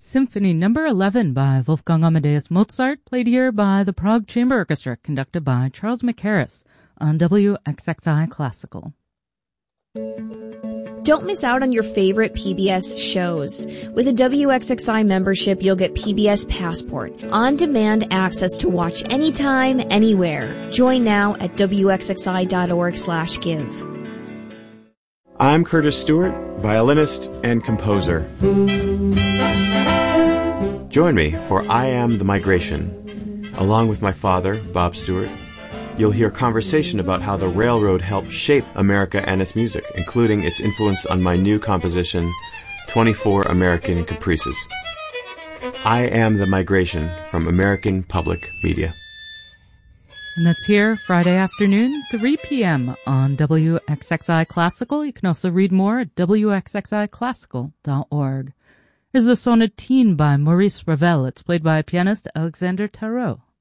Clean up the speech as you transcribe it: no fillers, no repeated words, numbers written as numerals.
Symphony No. 11 by Wolfgang Amadeus Mozart, played here by the Prague Chamber Orchestra, conducted by Charles McHarris on WXXI Classical. Don't miss out on your favorite PBS shows. With a WXXI membership, you'll get PBS Passport, on-demand access to watch anytime, anywhere. Join now at wxxi.org/give. I'm Curtis Stewart, violinist and composer. Join me for I Am the Migration. Along with my father, Bob Stewart, you'll hear conversation about how the railroad helped shape America and its music, including its influence on my new composition, 24 American Caprices. I Am the Migration from American Public Media. And that's here Friday afternoon, 3 p.m. on WXXI Classical. You can also read more at wxxiclassical.org. There's a sonatine by Maurice Ravel. It's played by pianist Alexander Tarot.